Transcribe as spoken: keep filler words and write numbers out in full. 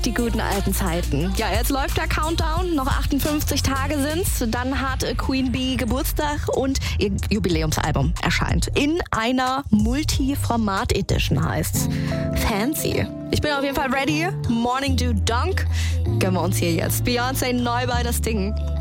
die guten alten Zeiten. Ja, jetzt läuft der Countdown. Noch achtundfünfzig Tage sind's. Dann hat Queen Bee Geburtstag und ihr Jubiläumsalbum erscheint. In einer Multi-Format-Edition heißt's. Fancy. Ich bin auf jeden Fall ready. Morning Do Dunk. Gönnen wir uns hier jetzt. Beyoncé neu bei das Ding.